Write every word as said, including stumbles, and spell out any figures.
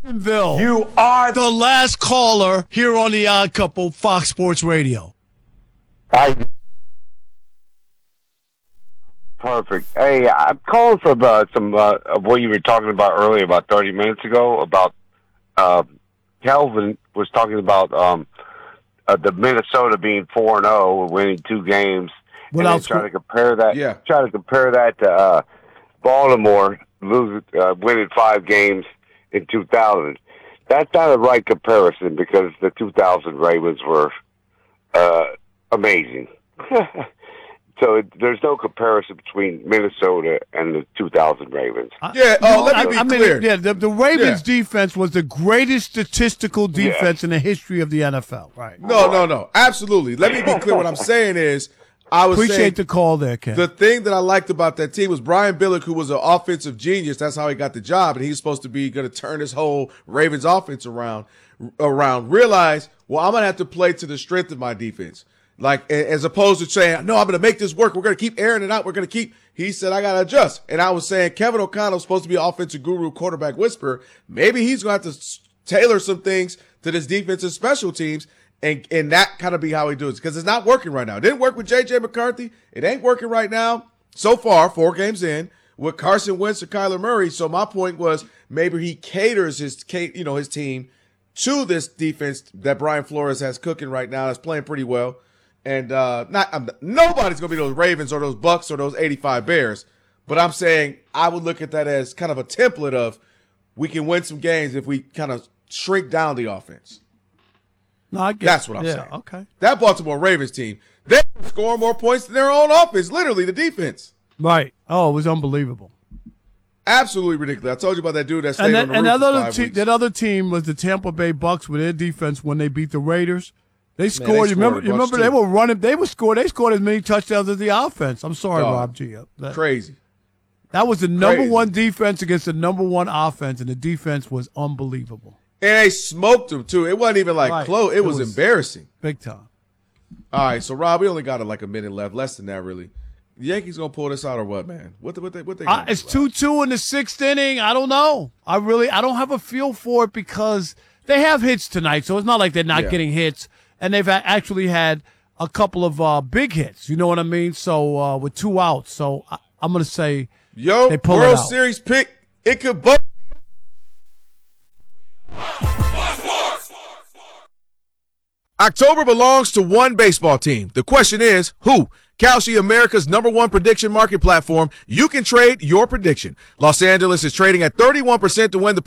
Bill. You are the last caller here on the Odd Couple, Fox Sports Radio. I, perfect. Hey, I'm calling for uh, some uh, of what you were talking about earlier, about thirty minutes ago, about uh, Kelvin was talking about um, uh, the Minnesota being four and zero, winning two games, Without and then trying to compare that. Yeah. Trying to compare that to uh, Baltimore losing, uh, winning five games in two thousand. That's not a right comparison because the two thousand Ravens were uh, amazing. So it, there's no comparison between Minnesota and the two thousand Ravens. Yeah, oh, let me be I, I mean, clear. yeah, the, the Ravens' Yeah. defense was the greatest statistical defense Yeah. in the history of the N F L. Right. No, no, no. Absolutely. Let me be clear. What I'm saying is, I was Appreciate saying the call there, Ken. the thing that I liked about that team was Brian Billick, who was an offensive genius. That's how he got the job, and he's supposed to be going to turn this whole Ravens offense around. Around. Realize, well, I'm going to have to play to the strength of my defense. Like, as opposed to saying, no, I'm going to make this work. We're going to keep airing it out. We're going to keep, he said, I got to adjust. And I was saying, Kevin O'Connell's supposed to be an offensive guru, quarterback whisperer. Maybe he's going to have to tailor some things to this defensive special teams, and, and that kind of be how he does it. Because it's not working right now. It didn't work with J J McCarthy. It ain't working right now so far, four games in, with Carson Wentz or Kyler Murray. So my point was maybe he caters his, you know, his team to this defense that Brian Flores has cooking right now. That's playing pretty well. And uh, not I'm, nobody's going to be those Ravens or those Bucks or those eighty-five Bears. But I'm saying I would look at that as kind of a template of we can win some games if we kind of shrink down the offense. No, I get That's what I'm yeah, saying. Okay. That Baltimore Ravens team, they score more points than their own offense, literally the defense. Right. Oh, it was unbelievable. Absolutely ridiculous. I told you about that dude that stayed And, that, on the and roof that, for other five te- weeks. that other team was the Tampa Bay Bucks with their defense when they beat the Raiders. They scored. scored you remember? a You bunch, remember they too. were running. They were scored. They scored as many touchdowns as the offense. I'm sorry, Dog. Rob G. That, Crazy. that was the number Crazy. one defense against the number one offense, and the defense was unbelievable, And they smoked them, too. It wasn't even like Right. close. It, It was, was- embarrassing. big time. All right, so Rob, we only got like a minute left, less than that, really. The Yankees gonna pull this out or what, man? What the, what they what they? Uh, gonna it's do, Rob? two two in the sixth inning. I don't know. I really I don't have a feel for it because they have hits tonight, so it's not like they're not Yeah. getting hits, and they've a- actually had a couple of uh, big hits. You know what I mean? So uh, with two outs, so I, I'm gonna say Yo, they pull it World out. Series pick. It could both. October belongs to one baseball team. The question is, who? Kalshi, America's number one prediction market platform. You can trade your prediction. Los Angeles is trading at thirty-one percent to win the